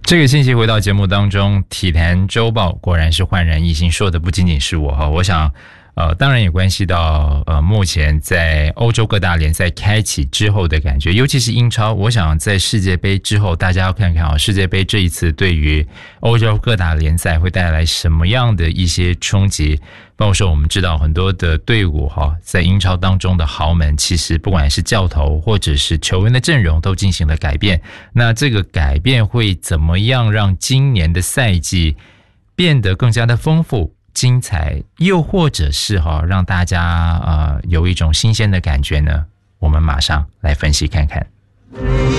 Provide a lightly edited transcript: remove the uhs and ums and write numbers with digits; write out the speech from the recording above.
这个信息回到节目当中，体坛周报果然是焕然一新，说的不仅仅是我哈，我想当然也关系到目前在欧洲各大联赛开启之后的感觉，尤其是英超，我想在世界杯之后，大家要看看世界杯这一次对于欧洲各大联赛会带来什么样的一些冲击。包括说我们知道很多的队伍在英超当中的豪门，其实不管是教头或者是球员的阵容都进行了改变，那这个改变会怎么样让今年的赛季变得更加的丰富精彩，又或者是让大家有一种新鲜的感觉呢？我们马上来分析看看。